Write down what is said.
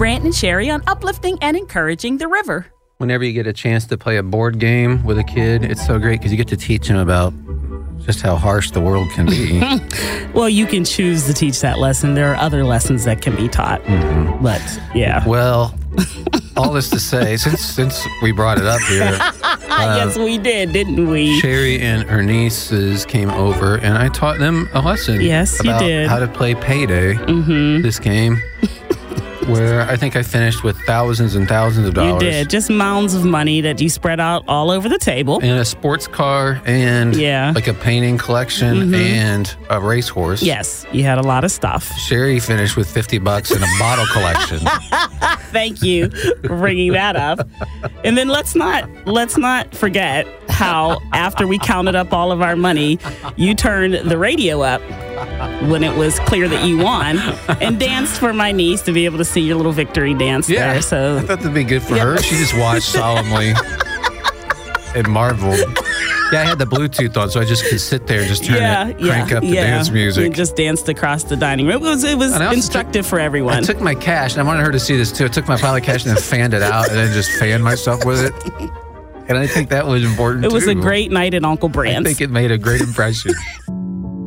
Brant and Sherry on uplifting and encouraging the river. Whenever you get a chance to play a board game with a kid, it's so great because you get to teach them about just how harsh the world can be. Well, you can choose to teach that lesson. There are other lessons that can be taught. Mm-hmm. But, yeah. Well, all this to say, since we brought it up here. Yes, we did, didn't we? Sherry and her nieces came over, and I taught them a lesson. Yes, about you did. How to play Payday, this game. Where I think I finished with thousands and thousands of dollars. You did. Just mounds of money that you spread out all over the table. And a sports car and like a painting collection and a racehorse. Yes, you had a lot of stuff. Sherry finished with $50 in a bottle collection. Thank you for bringing that up. And then let's not forget how after we counted up all of our money, you turned the radio up when it was clear that you won and danced for my niece to be able to see your little victory dance there. So I thought that'd be good for her. She just watched solemnly and marveled. Yeah, I had the Bluetooth on, so I just could sit there and just crank up the dance music. And just danced across the dining room. It was instructive for everyone. I took my cash, and I wanted her to see this too. I took my pile of cash and then fanned it out and then just fanned myself with it. And I think that was important, It was a great night at Uncle Brant's. I think it made a great impression.